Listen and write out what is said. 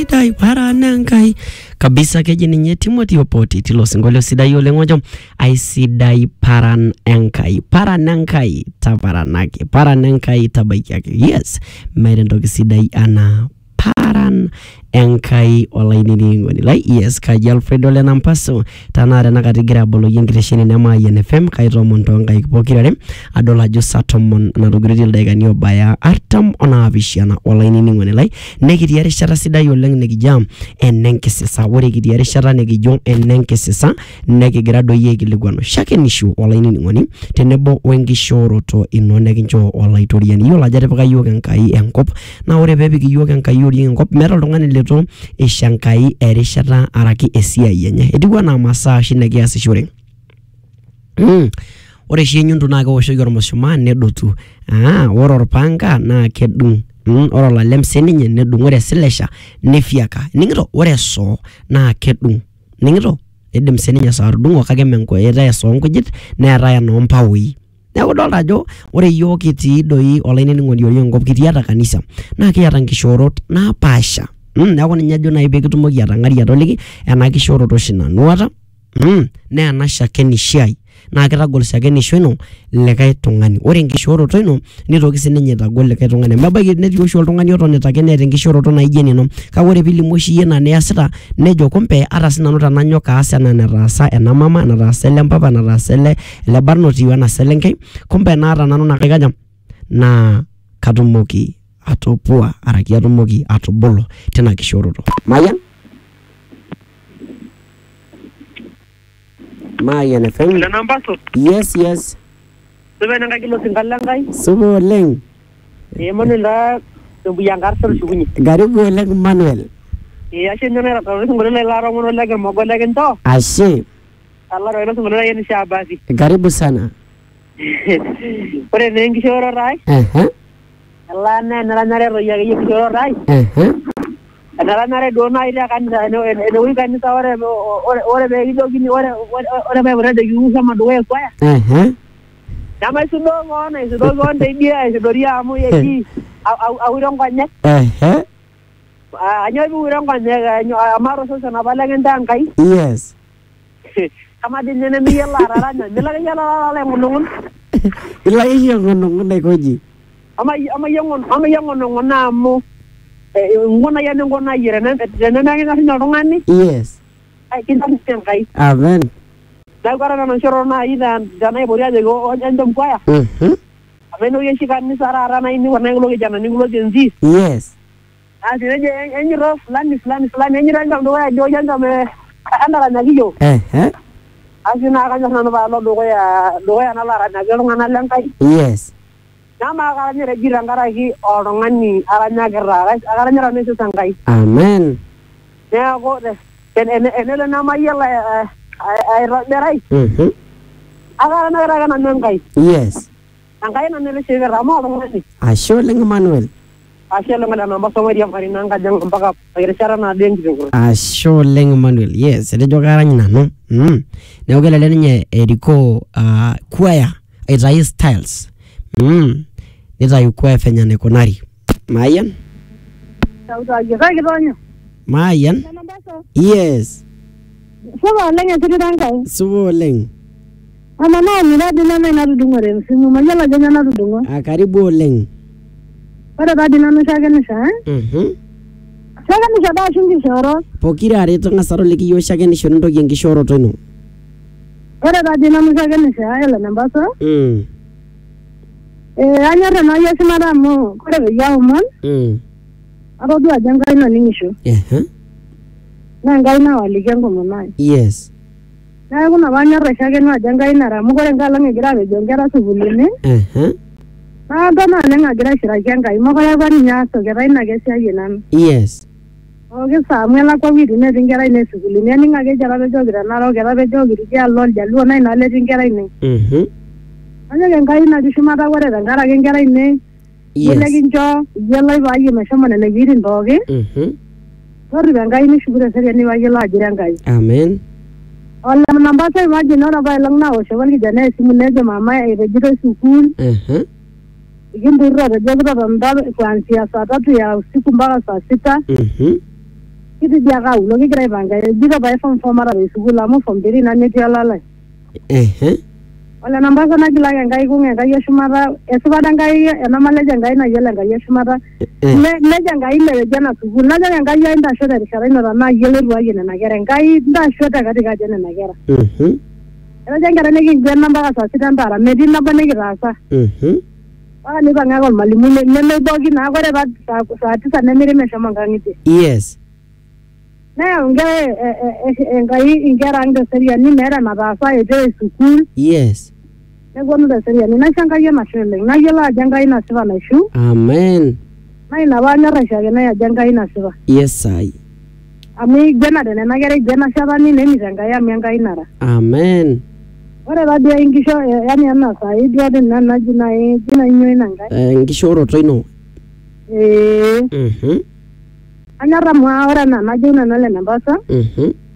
Sidai paranenkai kabisa keji ninye Timothy Opoti tilo singolio sidai oleng ojo aisidai paranenkai taparanaki paranenkai tabaikiake. Yes, meeta entoki sidai ana paranenkai olaining'oni lai. Yes, kaji Alfredo Lenampaso tanare nakatigira aboloki enkitesheni nemayian FM kaitomon tonkaik pokirare adol ajo saa tomon natogiriti ildaikani obaya artam onaapishana olaining'oni lai nekitii erishata sidai oleng nikijam enenkisisa. Ore kitii erishata nikijo enenkisisa nekigira doi aikilikuanu shakenisho olaining'oni tenebo wenkishooroto ino nekincho olaitoriani. Iyiolo ajo etipika yiok Enkai enkop na ore peepik yiok Enkai oriong enkop meeta oltung'ani letu isho Enkai erishata araki esiai enye. Etiu enaa masaa oshi nekiasishore. Ore oshi enyundu naa keoshoki ormushumaa nedotu. Ore orpanga naa kedung'. Ore olalem sininye nedung'. Ore silesha nefiaka. Ning'ito ore soo naa kedung'. Ning'ito edim sininye saa atudung'o kake menko eetae esoo nkujit neetae enoompaoi. Neeku dolta ajo ore yiok kitii doi olainining'oni oriong enkop kitii ata kanisa naa kiata nkishoorot napaasha. Neeku ninye ajo nai pekitumoki atang'ari atoliki ena kishooroto oshi nanu aata. Naa ena shakenishai naa kitagol shakenisho ino likae tung'ani. Ore enkishooroto ino nitoki sininye aitagol likae tung'ani. Mebaiki netii oshi oltung'ani otonita ake neeta enkishooroto naijo enino. Kake ore pilimu oshi iyie ina niasita nejo kumbe ata sinanu tenanyok aas ena enetaasa ena mama, enetaasa ele mpapa, enetaasa ele barnoti wena selenkei, kumbe naata nanu na kaikaja naa katumoki atopua araki atumoki atubulu tina kishooroto. Mayan FM. Lenampaso. Yes, yes. Sube nanga kilo singalangai. Sube oleng. Manuel la Buyangар sol shugunyi. Karibu oleng Manuel. Ashe nana ra singolele la rongo la mogo la gento. Ashe. Allah ra singolele yeni shabasi. Karibu sana. Ore nengi shoro rai. Allah na nare ro ya yeki shoro rai. Nare dona ida kanisa ene wi kanisa ore be gido gini ore be ore de yu sama doe kwa. Nama sudogo nde dia sudoria amu yeki awirong kwanye. Anyo bi wirong kwanye amaro so sana balangenda Enkai. Yes. Kama dinene mi yalla raranya nila yalla la ngungun. Ila iyo ngungun dai koji. Ama yangon ngona amu ngona yane ngona yire nene nangina sinyo rongani. Yes. Ai kintan Enkai. Amen. Da gara na shoro na ida dana boria de go ondom kwaya. Ameno yeshi kanisa rara ini wana ngulo jana ngulo jenzi. Yes. Asire enyi ro fulani enyi ranga ndo ya jojanga me andara nagiyo. Asina kanya sana ba lo do ya na lara na gelo ngana Enkai. Yes. Nama karanya regira ngaraki orongani aranya gerara akaranya rame su Enkai. Amen. Ya go enele nama yela ai berai. Akaranya raga na Enkai. Yes. Enkai na nele shegera mo orongani. Ashe oleng Manuel. Ashe oleng na namba somari amarina ngajang mpaka agirishara na dengi ngo. Ashe oleng Manuel. Yes, etejo karanya nanu. Neeku kelele ninye eriko choir aitai styles. Nitayu choir fenya nekonari. Mayan? Mayan? Yes. Suba oleng esirita Enkai. Suba oleng. Ama na miradi nana natudung'ore msimu mayiolo ajo nyoo natudung'o. Karibu oleng. Ore tadi nanu shakenisho shakenisho daa oshi nkishoorot. Pokirare tong'asa aliki yiok shakenisho nintoki enkishooroto ino. Ore tadi nanu shakenisho Lenampaso. Anyor enayie shumata amu ore peyie aomon atodua ajo Enkai naning'isho. Naa Enkai nawaliki enkomono ai. Yes. Neeku ina paanyor aishakeno ajo Enkai nara amu ore enkalang egira apejo nkera sukuulini. Naado naleng agira aishiraki Enkai mokure apa ninye aasokita ina ake esiai enanu. Yes. Kisa amu elakwa wuejitin netii nkera ine sukuulini ening ake ejo etapejoki Narok etapejoki tidialo Oljaluo naa inaalo etii nkera ine. Anyoki Enkai natii shumata ore tenkaraki nkera ine. Yele kincho yele paayie meshomo nene wuejitin pooki. Torrip Enkai nishuku teseriani payiolo ajo Enkai. Amen. Lenampaso imagine ore apailong naoshoki orkijanai esimu nejo mama etejitoi sukuul. Ikimtururo atejo kitotonita kuanzia saa 3 ya usiku mpaka saa 6. kiti dia kaulo kigira aipanga jito pae form 4 mara sukuul amu form 3 na netii olalai ole nambasa nagilaki enkai kung enkai eshumata esipata enkai enamaleja enkai nayiolo enkai eshumata neja enkai mereja ena sukuul najo enkai ai ntasho terishata ino tanaa yiolo etuayie nena kera enkai ntasho tekatikati nena kera etajo enkera nikinguena mpaka saa sita entara metii nabo nikitaasa mpaka nipang'aka ormalimui nemeiboki naa ore saa 9 nemiri meshomo nkang'itie yes neyau nkera enkai inkera ang' teseriani meeta enataasa etii sukuul yes neponu teseriani naisho enkai enashe oleng nayiolo ajo enkai nasipa naishu amen naa ina paanyor aishakenai ajo enkai nasipa yes ai amu iguenate nena kera iguena shetani nemit enkai amu enkai nara amen ore taduo inkisho yani ena saai duo naji nai nyoo ina nkai enkishooroto ino anyorr amu ore ena najo nanu ole Nambasa